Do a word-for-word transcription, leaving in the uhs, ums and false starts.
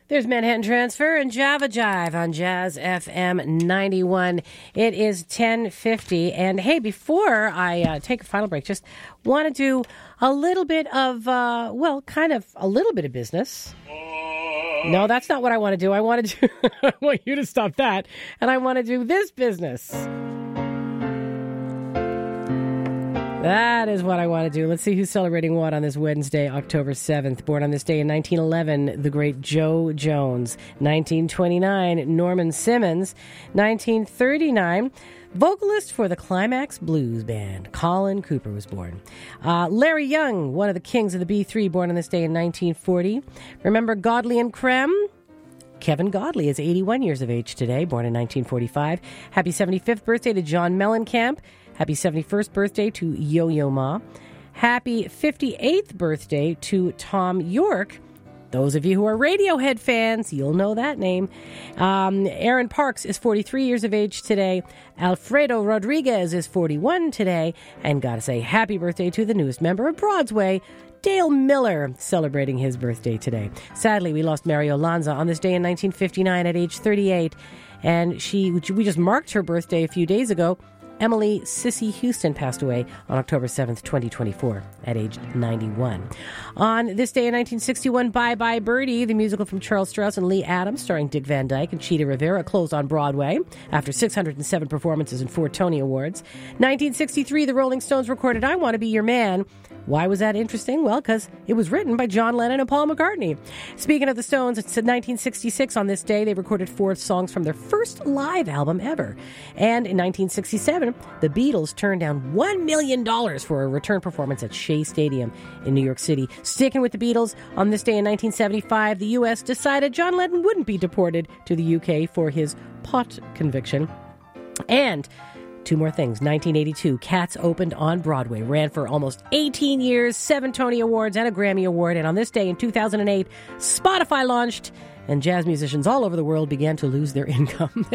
There's Manhattan Transfer and Java Jive on Jazz F M ninety-one. It is ten fifty. And hey, before I uh, take a final break, just want to do a little bit of, uh, well, kind of a little bit of business. No, that's not what I want to do. I want to do, I want you to stop that. And I want to do this business. That is what I want to do. Let's see who's celebrating what on this Wednesday, October seventh. Born on this day in nineteen eleven, the great Joe Jones. nineteen twenty-nine, Norman Simmons. nineteen thirty-nine, vocalist for the Climax Blues Band, Colin Cooper was born. Uh, Larry Young, one of the kings of the B three, born on this day in nineteen forty. Remember Godley and Creme? Kevin Godley is eighty-one years of age today, born in nineteen forty-five. Happy seventy-fifth birthday to John Mellencamp. Happy seventy-first birthday to Yo-Yo Ma. Happy fifty-eighth birthday to Tom York. Those of you who are Radiohead fans, you'll know that name. Um, Aaron Parks is forty-three years of age today. Alfredo Rodriguez is forty-one today. And gotta say, happy birthday to the newest member of Broadway, Dale Miller, celebrating his birthday today. Sadly, we lost Mario Lanza on this day in nineteen fifty-nine at age thirty-eight. And she, we just marked her birthday a few days ago. Emily Sissy Houston passed away on October seventh, twenty twenty-four, at age ninety-one. On this day in nineteen sixty-one, Bye Bye Birdie, the musical from Charles Strauss and Lee Adams, starring Dick Van Dyke and Cheetah Rivera, closed on Broadway after six hundred seven performances and four Tony Awards. nineteen sixty-three, the Rolling Stones recorded I Want to Be Your Man. Why was that interesting? Well, because it was written by John Lennon and Paul McCartney. Speaking of the Stones, it's nineteen sixty-six. On this day, they recorded four songs from their first live album ever. And in nineteen sixty-seven, the Beatles turned down one million dollars for a return performance at Shea Stadium in New York City. Sticking with the Beatles, on this day in nineteen seventy-five, the U S decided John Lennon wouldn't be deported to the U K for his pot conviction. And two more things. nineteen eighty-two, Cats opened on Broadway, ran for almost eighteen years, seven Tony Awards and a Grammy Award. And on this day in two thousand eight, Spotify launched, and jazz musicians all over the world began to lose their income.